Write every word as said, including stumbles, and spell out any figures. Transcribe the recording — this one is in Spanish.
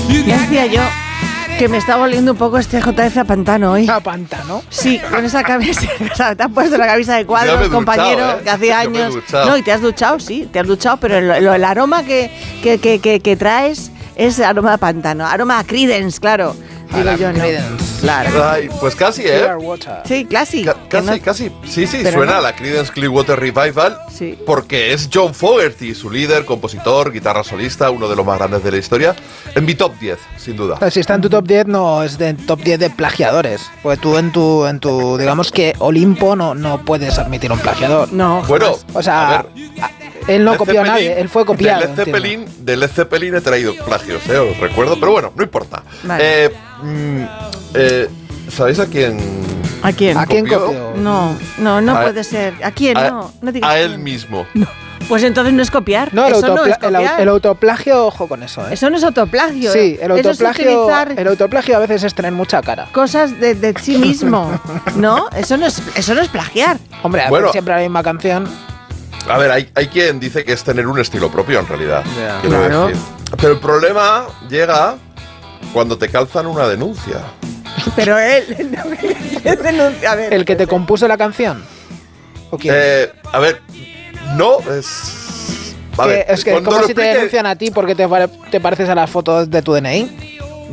Ya decía yo que me está volviendo un poco este J F a pantano hoy. ¿A pantano? Sí, con esa camisa. Te has puesto la camisa de cuadros, duchado, compañero, ¿eh? que hacía Yo me he años. duchado. No, y te has duchado, sí, te has duchado, pero el, el aroma que, que, que, que, que traes es aroma a pantano. Aroma a Creedence, claro. Digo yo, no. Claro. Ay, pues casi, ¿eh? Clearwater. Sí, casi. Ca- que casi, no- casi. Sí, sí, Pero suena no. a la Creedence Clearwater Revival. Sí. Porque es John Fogerty, su líder, compositor, guitarra solista, uno de los más grandes de la historia. En mi top diez, sin duda. Pero si está en tu top diez, no es de top diez de plagiadores. Pues tú en tu, en tu digamos que Olimpo no, no puedes admitir un plagiador. No, Bueno, O sea, a ver, él no Led copió a Zeppelin- nadie, él fue copiado. De Led entiendo. Zeppelin, de Led Zeppelin he traído plagios, eh, os recuerdo, pero bueno, no importa. Vale. Eh, mm, eh, ¿Sabéis a quién? ¿A quién? ¿A quién ¿Copió? copió? No, no, no A- puede ser. ¿A quién? A, no, no digas a él quién. mismo. Pues entonces no es copiar. No, el, Eso no autopla- es el au- copiar. el autoplagio, ojo con eso, ¿eh? Eso no es autoplagio. Sí, el Eso es autoplagio, utilizar el autoplagio a veces es tener mucha cara. cosas de, de sí mismo. ¿No? Eso no es, eso no es plagiar. Hombre, a Bueno. ver siempre la misma canción. A ver, hay, hay quien dice que es tener un estilo propio en realidad. Ya. quiero Claro. decir. Pero el problema llega cuando te calzan una denuncia. Pero él. No, él denuncia, a ver, ¿El que te puede ser. compuso la canción? ¿O quién? Eh, a ver, no es. A Que- ver, es que cuando como lo si te explique- denuncian a ti porque te, pare- te pareces a las fotos de tu D N I.